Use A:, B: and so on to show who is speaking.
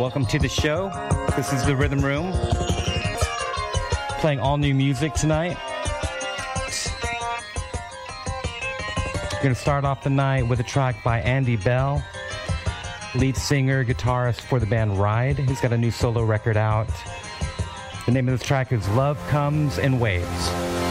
A: welcome to the show. This is the Rhythm Room. Playing all new music tonight. We're going to start off the night with a track by Andy Bell, lead singer, guitarist for the band Ride. He's got a new solo record out. The name of this track is Love Comes in Waves.